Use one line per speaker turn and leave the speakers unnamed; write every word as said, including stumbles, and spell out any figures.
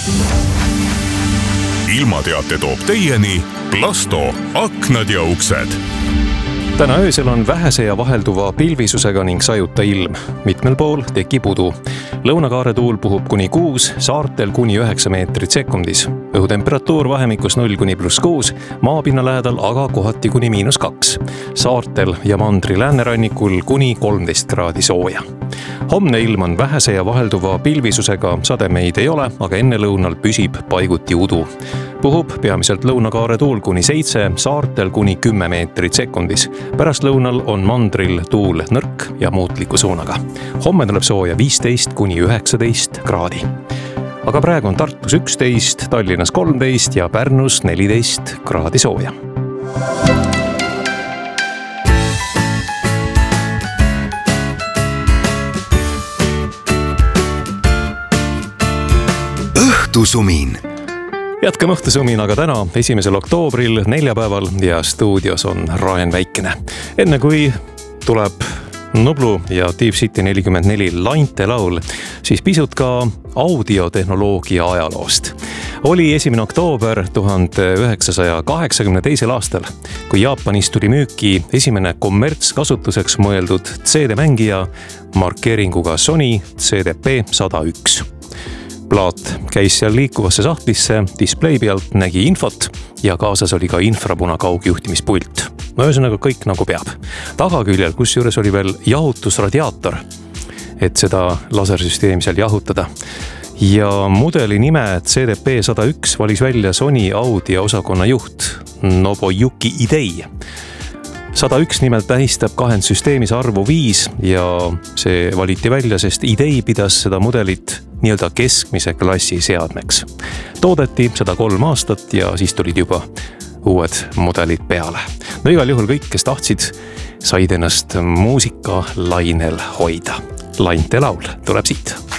ilmateate toob teieni Plasto aknad ja uksed.
Täna öösel on vähese ja vahelduva pilvisusega ning sajuta ilm. Mitmel pool tekib udu. Lõunakaare tuul puhub kuni kuus, saartel kuni üheksa meetrit sekundis. Õhutemperatuur vahemikus null kuni pluss kuus, maapinna lähedal aga kohati kuni miinus kaks. Saartel ja mandri läänerannikul kuni kolmteist kraadi sooja. Homne ilm on vähese ja vahelduva pilvisusega, sademeid ei ole, aga enne lõunal püsib paiguti udu. Puhub peamiselt lõunakaare tuul kuni seitse, saartel kuni kümme meetrit sekundis. Pärast lõunal on mandril tuul nõrk ja muutliku suunaga. Homme tuleb sooja viisteist kuni üheksateist kraadi. Aga praegu on Tartus üksteist, Tallinnas kolmteist ja Pärnus neliteist kraadi sooja.
Õhtusumin.
Jätkame õhtusuminaga täna, esimesel oktoobril, neljapäeval ja stuudios on Raen Väikene. Enne kui tuleb Nublu ja Deep City nelikümmend neli Lainte laul, siis pisut ka audiotehnoloogia ajaloost. Oli esimene oktoober tuhande üheksasaja kaheksakümne teisel aastal, kui Jaapanis tuli müüki esimene kommertskasutuseks mõeldud C D-mängija markeeringuga Sony C D P sada üks. Plaat käis seal liikuvasse sahtlisse, display pealt nägi infot ja kaasas oli ka infrapuna kaugjuhtimispult. No ühesõnaga kõik nagu peab. Tagaküljel, kus juures oli veel jahutusradiaator, et seda lasersüsteemi seal jahutada. Ja mudeli nime C D P sada üks valis välja Sony audio osakonna juht Nobuyuki Idei. sada üks nimelt tähistab kahendsüsteemis arvu viis ja see valiti välja, sest Idei pidas seda mudelit nii-öelda keskmise klassi seadmeks. Toodeti sada kolm aastat ja siis tulid juba uued mudelid peale. No igal juhul kõik, kes tahtsid, said ennast muusika lainel hoida. Lainte laul tuleb siit.